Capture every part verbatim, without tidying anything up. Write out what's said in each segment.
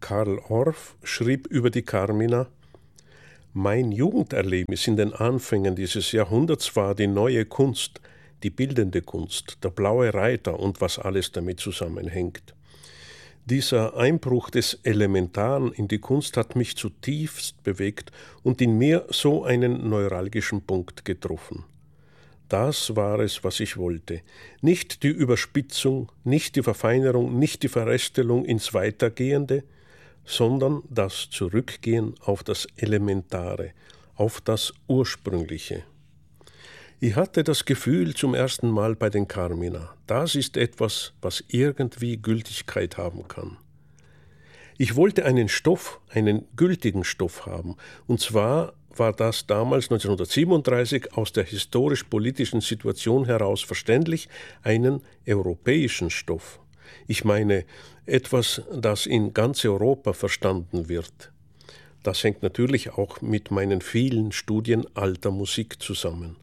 Karl Orff schrieb über die Carmina: Mein Jugenderlebnis in den Anfängen dieses Jahrhunderts war die neue Kunst, die bildende Kunst, der blaue Reiter und was alles damit zusammenhängt. Dieser Einbruch des Elementaren in die Kunst hat mich zutiefst bewegt und in mir so einen neuralgischen Punkt getroffen. Das war es, was ich wollte. Nicht die Überspitzung, nicht die Verfeinerung, nicht die Verästelung ins Weitergehende, sondern das Zurückgehen auf das Elementare, auf das Ursprüngliche. Ich hatte das Gefühl zum ersten Mal bei den Carmina, das ist etwas, was irgendwie Gültigkeit haben kann. Ich wollte einen Stoff, einen gültigen Stoff haben, und zwar war das damals neunzehnhundertsiebenunddreißig aus der historisch-politischen Situation heraus verständlich, einen europäischen Stoff. Ich meine, etwas, das in ganz Europa verstanden wird. Das hängt natürlich auch mit meinen vielen Studien alter Musik zusammen.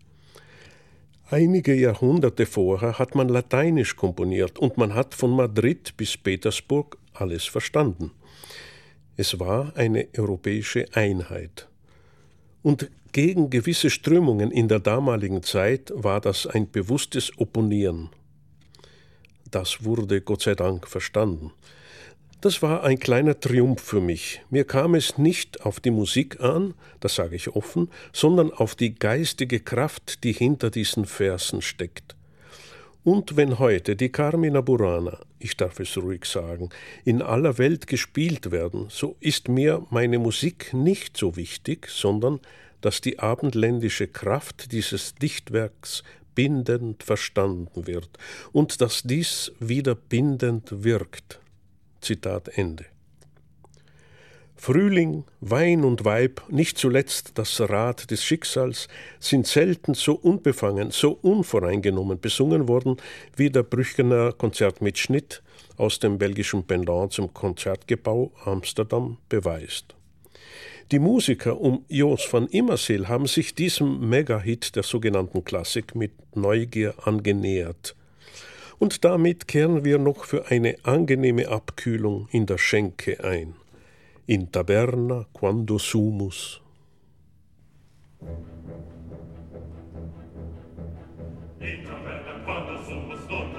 Einige Jahrhunderte vorher hat man lateinisch komponiert und man hat von Madrid bis Petersburg alles verstanden. Es war eine europäische Einheit. Und gegen gewisse Strömungen in der damaligen Zeit war das ein bewusstes Opponieren. Das wurde Gott sei Dank verstanden. Das war ein kleiner Triumph für mich. Mir kam es nicht auf die Musik an, das sage ich offen, sondern auf die geistige Kraft, die hinter diesen Versen steckt. Und wenn heute die Carmina Burana, ich darf es ruhig sagen, in aller Welt gespielt werden, so ist mir meine Musik nicht so wichtig, sondern dass die abendländische Kraft dieses Dichtwerks bindend verstanden wird und dass dies wieder bindend wirkt. Zitat Ende. Frühling, Wein und Weib, nicht zuletzt das Rad des Schicksals, sind selten so unbefangen, so unvoreingenommen besungen worden, wie der Brückener Konzertmitschnitt aus dem belgischen Pendant zum Concertgebouw Amsterdam beweist. Die Musiker um Jos van Immerseel haben sich diesem Megahit der sogenannten Klassik mit Neugier angenähert. Und damit kehren wir noch für eine angenehme Abkühlung in der Schenke ein. In taberna quando sumus.